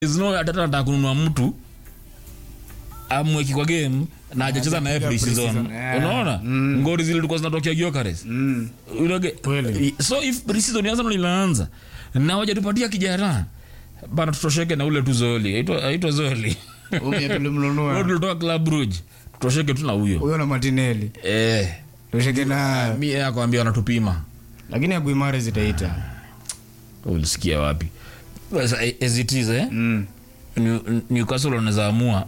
is no atata kununua mtu amweki kwa game na hajacheza na every season. Unaona? Ngori zile tulikuwa zinatokea Gyökeres. So if pre-season ya Arsenal inaanza na hawajatupatia kijana bana, tutosheke na ule tu Zoli. Aitwa Zoli. Tulimnunua. Tulitoka Club Brugge. Tutosheke tu na huyo na Martinelli. Tutosheke na mimi akwambia wanatupima. Lakini Abu Imare zitaita. Ulisikia wapi? As it is Newcastle wanaweza amua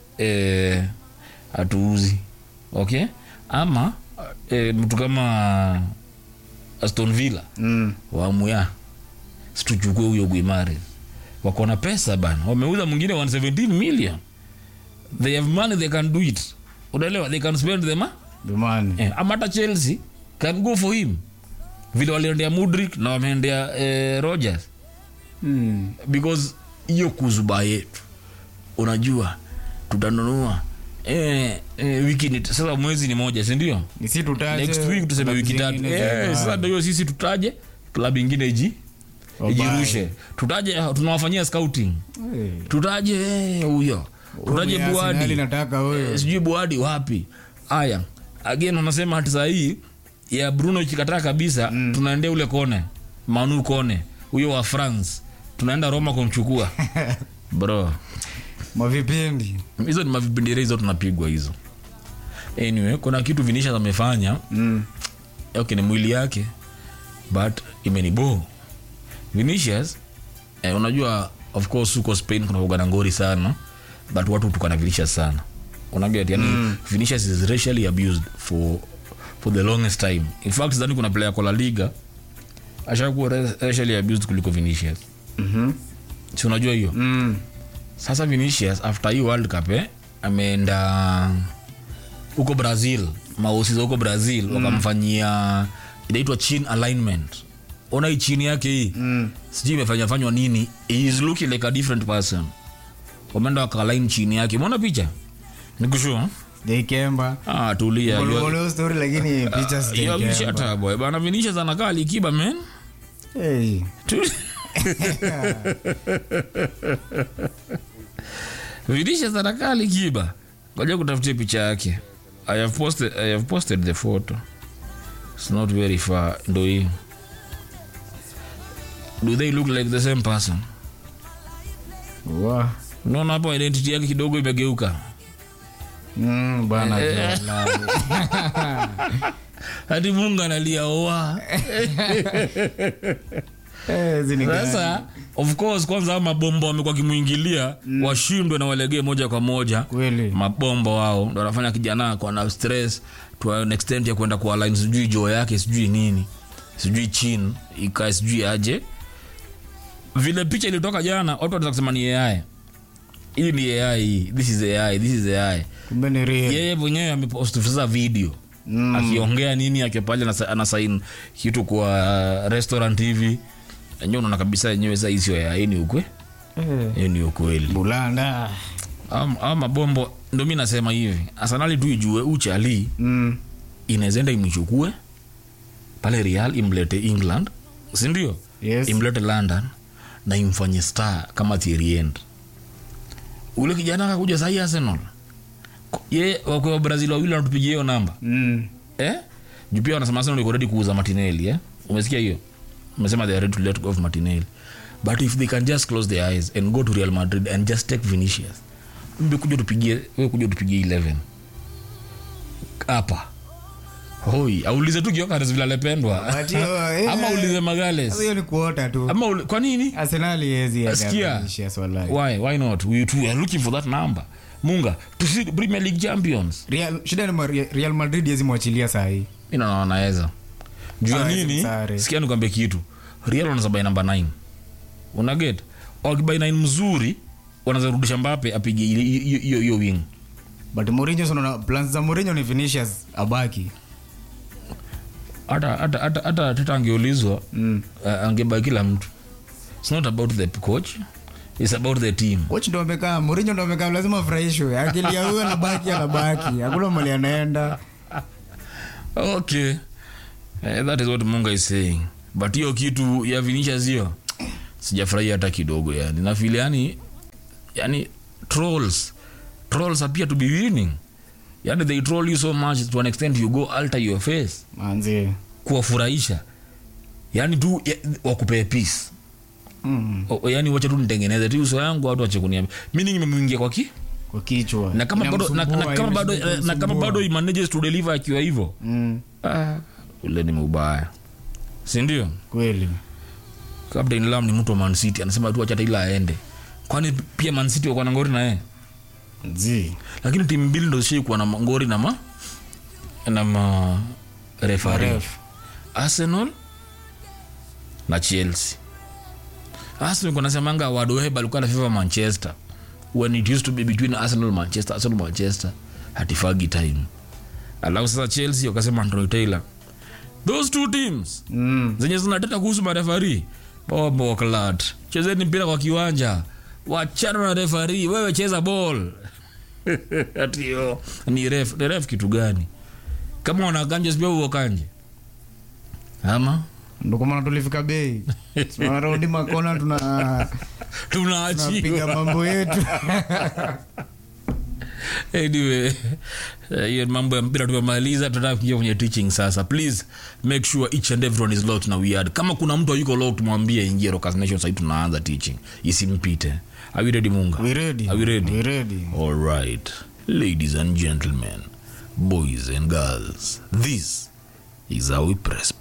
atuuzi. Okay? Ama mtu kama Aston Villa waamuya situchukue huyo Guimare. Wako na pesa bana. Wameuza mwingine 117 million. They have money, they can do it. Unaelewa? They can spend the money. Amata Chelsea can go for him. Vile waliendea Mudryk na wameendea Rodgers. Because hiyo kuzuba yetu. Unajua tutanunua wiki ni sasa, mwezi ni moja, si ndio? Sisi tutaje next week tuseme wiki tatu. Sasa ndio sisi tutaje club nyingine ijirushe. Tutaje tunawafanyia scouting. Tutaje huyo. Tutaje Buadi. Nataka wewe. Sijui Buadi wapi. Haya. Again unasema hata saa hii ya Bruno ikikataa kabisa, tunaendea ule Kone. Manu Kone. Huyo wa France. Tunaenda Roma kumchukua. Bro. Mavipindi. Hizo ni mavipindi hizo tunapigwa hizo. Anyway, kuna kitu Vinicius amefanya. Okay, ni mwili yake. But imenibo. Vinicius, unajua of course uko Spain kuna ugana ngori sana. But watu tukana Vinicius sana. Unajua yani Vinicius is racially abused for the longest time. In fact, zani kuna player kwa La Liga ashakuwa racially abused kuliko Vinicius. Si unajua hiyo? Sasa Vinicius after hii World Cup ameenda huko Brazil, maosi huko Brazil wakamfanyia inaitwa chin alignment. Ona hii chini yake hii. Sijui imefanywa nini. He is looking like a different person. Wameenda wakalign chini yake. Umeona picha? Nikushua? Kemba. Tulia. Bolo story lakini picha sija. Shata boy. Bana Vinicius anakaa Alikiba man. Vinicius anakaa Alikiba. Ngoja kutafutia picha yake. I have posted the photo. It's not very far. Ndo hii. Do they look like the same person? Wow. Unaona hapo identity yake kidogo imegeuka. Bana. Hadi Mungu analia oa. Sasa of course kwanza mabomba wamekuwa kimuingilia washindwe na walegee moja kwa moja. Kweli. Mabomba wao ndio wanafanya kijana kwa na stress to an extent ya kwenda kwa line sijui joo yake sijui nini. Sijui chin ikae sijui aje. Vile picha ilitoka jana watu wanataka kusema ni AI. Hii ni AI, this is AI. Kumbe ni real. Yeye mwenyewe amepost sasa video. Akiongea nini akipale ana sign kitu kwa restaurant hivi. Yenyewe unaona kabisa yenyewe sasa hizo AI ni ukwe. Ni ukweli. Bulanda. Mabombo ndio mimi nasema hivi. Arsenal tu ijue uchali. Inaweza imchukue pale Real imlete England. Si ndio? Yes. Imlete London na imfanye star kama Thierry Henry. Ule kijana akakuja sahi Arsenal. Yeye wako Brazil wawili wanatupigia hiyo namba. Jupia wanasema Arsenal iko ready kuuza Martinelli, Umesikia hiyo? Umesema they are ready to let go of Martinelli. But if they can just close their eyes and go to Real Madrid and just take Vinicius. Kuja tupigie 11. Hapa. Hoi, aulize tu Gyökeres vile alependwa. Ama ulize Magales. Hiyo ni kuota tu. Ama kwa nini? Arsenal yezi ya Vinicius wallahi. Why not? We too are looking for that number. Munga, to see the Premier League champions. Real Madrid yezi mwachilia saa hii. Mimi naona naweza. Jua nini? Sikia nikwambie kitu. Real wanaanza by number 9. Una get? Wakibai 9 mzuri, wanaanza rudisha Mbappe apige hiyo wing. But Mourinho sona plans za Mourinho ni Vinicius abaki. Hata angeulizwa angebaki kila mtu. It's not about the coach. It's about the team. Coach ndo amekaa, Mourinho ndo amekaa, lazima afurahishwe. Akili ya huyo anabaki. Hakuna mali anaenda. Okay. That is what Munga is saying. But hiyo kitu ya Vinicius hiyo sijafurahia hata kidogo yani. Na feel yani yani trolls appear to be winning. Yani they troll you so much to an extent you go alter your face manzi kuwafurahisha, yani tu wakupee peace. Yani wacha tu nitengeneze tu uso yangu, watu wache kuniambia mimi nimemwingia kwa kichwa, na kama bado he manages to deliver akiwa hivyo ule ni mbaya, si ndio? Kweli. Captain Lam ni mtu wa Man City, anasema tu acha ila aende. Kwani pia Man City wako na ngori na yeye? Lakini timu mbili ndio zishii kuwa na ngori na referee. Arsenal na Chelsea. Arsenal kuna semanga Wadweb alikuwa na favor Manchester when it used to be between Arsenal Manchester hatifagi time. Alafu sasa Chelsea wakasema Anthony Taylor. Those two teams zenye zinateta kuhusu mareferee, bombo klad, chezeni mpira kwa kiwanja, wachana na referee, wewe cheza ball. Atio ni ref kitu gani? Kama wanakanje sio uokanje ama ndo kama tulifika bei. Tunarudi makona tunapiga mambo yetu. Anyway, hiyo mambo ya mpira tumemaliza, tunataka kuingia kwenye teaching sasa. Please make sure each and everyone is locked na weird. Kama kuna mtu yuko locked tumwambie ingie Rockers Nation, sasa tunaanza teaching. Isimpite. Are we ready Munga? We ready. All right. Ladies and gentlemen, boys and girls, this is how we press